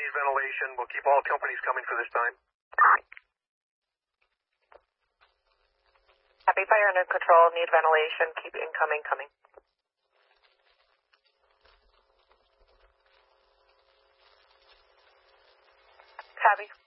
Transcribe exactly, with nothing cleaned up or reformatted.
need ventilation. We'll keep all companies coming for this time. Happy fire under control. Need ventilation. Keep incoming coming. Copy.